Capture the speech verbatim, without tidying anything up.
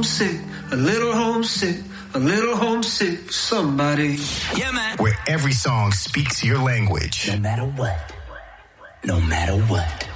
homesick, a little homesick, a little homesick for somebody. Yeah, man. Where every song speaks your language. No matter what. No matter what.